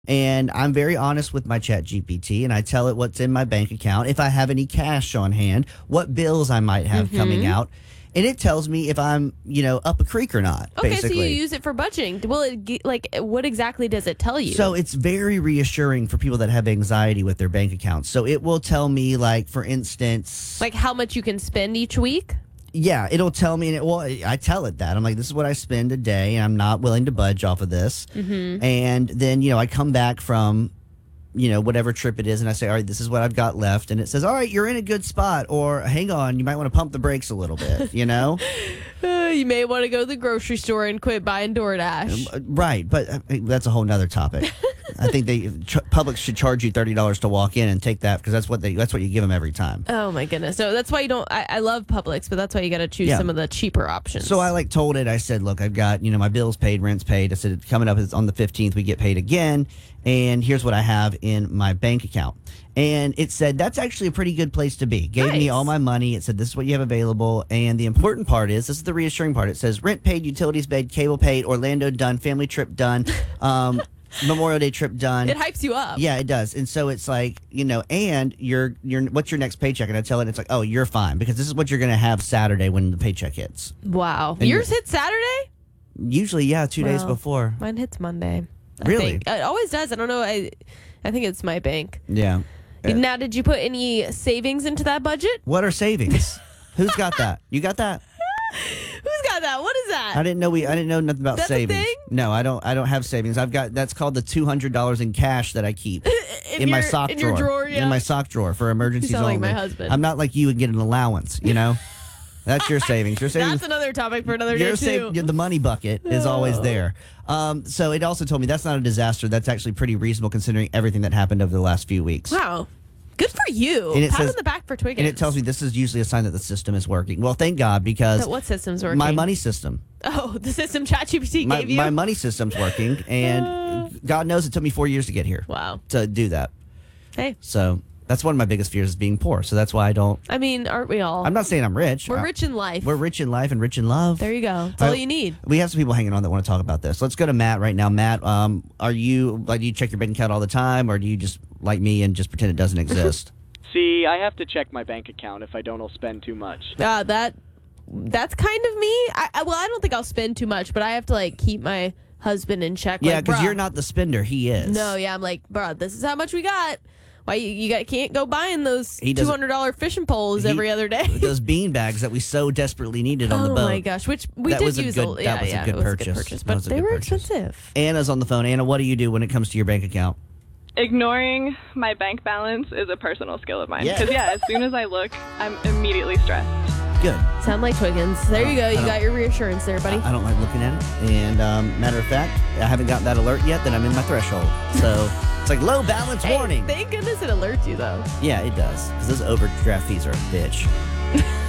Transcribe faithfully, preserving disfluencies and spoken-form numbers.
And I'm very honest with my Chat G P T, and I tell it what's in my bank account, if I have any cash on hand, what bills I might have mm-hmm. coming out. And it tells me if I'm, you know, up a creek or not, okay, basically. So you use it for budgeting. Well, it, like, what exactly does it tell you? So it's very reassuring for people that have anxiety with their bank accounts. So it will tell me, like, for instance... Like how much you can spend each week? Yeah, it'll tell me, and it, well, I tell it that. I'm like, this is what I spend a day, and I'm not willing to budge off of this. Mm-hmm. And then, you know, I come back from, you know, whatever trip it is, and I say, all right, this is what I've got left. And it says, all right, you're in a good spot, or hang on, you might want to pump the brakes a little bit, you know? uh, you may want to go to the grocery store and quit buying DoorDash. Right, but uh, that's a whole nother topic. I think they ch- Publix should charge you thirty dollars to walk in and take that, because that's what they that's what you give them every time. Oh my goodness! So that's why you don't. I, I love Publix, but that's why you got to choose yeah. some of the cheaper options. So I like told it. I said, look, I've got, you know, my bills paid, rent's paid. I said, coming up is on the fifteenth, we get paid again, and here's what I have in my bank account. And it said, that's actually a pretty good place to be. Gave nice. me all my money. It said, this is what you have available. And the important part is, this is the reassuring part. It says, rent paid, utilities paid, cable paid, Orlando done, family trip done, um, Memorial Day trip done. It hypes you up. Yeah, it does. And so it's like, you know, and you're, you're, what's your next paycheck? And I tell it, it's like, oh, you're fine, because this is what you're going to have Saturday when the paycheck hits. Wow. And yours hits Saturday? Usually, yeah, two well, days before. Mine hits Monday. I Really? Think. It always does. I don't know. I, I think it's my bank. Yeah. Now, did you put any savings into that budget? What are savings? Who's got that? You got that? Who's got that? What is that? I didn't know we. I didn't know nothing about That's savings. A thing? No, I don't. I don't have savings. I've got that's called the two hundred dollars in cash that I keep in, in your, my sock in drawer. Your drawer yeah. In my sock drawer for emergencies you sound only. Like my husband. I'm not like you and get an allowance. You know, that's your savings. Your savings. That's another topic for another your day too. Save, the money bucket is always there. Um, so it also told me that's not a disaster. That's actually pretty reasonable considering everything that happened over the last few weeks. Wow. Good for you. And it Pat says, on the back for Twiggins. And it tells me this is usually a sign that the system is working. Well, thank God, because... But what system's working? My money system. Oh, the system ChatGPT my, gave you? My money system's working, and uh, God knows it took me four years to get here. Wow. To do that. Hey. So that's one of my biggest fears is being poor. So that's why I don't... I mean, aren't we all? I'm not saying I'm rich. We're rich in life. We're rich in life and rich in love. There you go. That's all I, you need. We have some people hanging on that want to talk about this. Let's go to Matt right now. Matt, um, are you... Like, do you check your bank account all the time, or do you just, like me, and just pretend it doesn't exist? See, I have to check my bank account. If I don't, I'll spend too much. Uh, that that's kind of me. I, I well, I don't think I'll spend too much, but I have to like keep my husband in check. Yeah, like, because you're not the spender. He is. No, yeah, I'm like, bro, this is how much we got. Why you, you got, can't go buying those two hundred dollars fishing poles he, every other day? Those bean bags that we so desperately needed on oh the boat. Oh my gosh, which we that did was a use. Good, a, that yeah, was yeah, a good it was purchase. a good purchase, but they were purchase. expensive. Anna's on the phone. Anna, what do you do when it comes to your bank account? Ignoring my bank balance is a personal skill of mine. Yeah. Because, yeah, as soon as I look, I'm immediately stressed. Good. Sound like Twiggins. There you go. You got your reassurance there, buddy. I, I don't like looking at it. And um, matter of fact, I haven't gotten that alert yet that I'm in my threshold. So it's like low balance hey, warning. Thank goodness it alerts you, though. Yeah, it does. Because those overdraft fees are a bitch.